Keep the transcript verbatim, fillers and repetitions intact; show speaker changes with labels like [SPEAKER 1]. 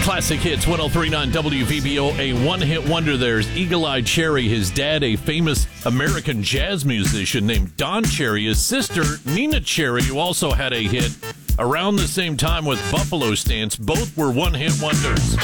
[SPEAKER 1] Classic Hits one oh three point nine W V B O, a one-hit wonder. There's Eagle-Eyed Cherry, his dad, a famous American jazz musician named Don Cherry. His sister, Nina Cherry, who also had a hit around the same time with Buffalo Stance. Both were one-hit wonders.